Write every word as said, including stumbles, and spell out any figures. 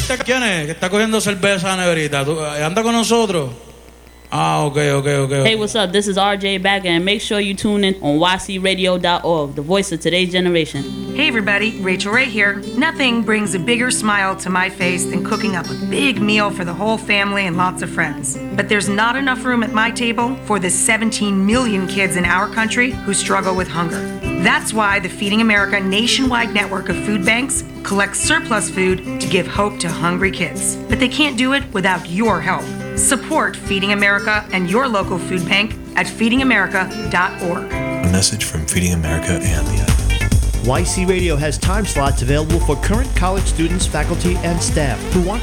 ¿Este quién es? Que está cogiendo cerveza en la neverita. ¿Tú- ¿Anda con nosotros? Ah, okay, okay, okay. Hey, what's up? This is R J back, and make sure you tune in on Y C radio dot org, the voice of today's generation. Hey everybody, Rachel Ray here. Nothing brings a bigger smile to my face than cooking up a big meal for the whole family and lots of friends. But there's not enough room at my table for the seventeen million kids in our country who struggle with hunger. That's why the Feeding America nationwide network of food banks collects surplus food to give hope to hungry kids. But they can't do it without your help. Support Feeding America and your local food bank at feeding america dot org. A message from Feeding America and the other. Y C Radio has time slots available for current college students, faculty, and staff who want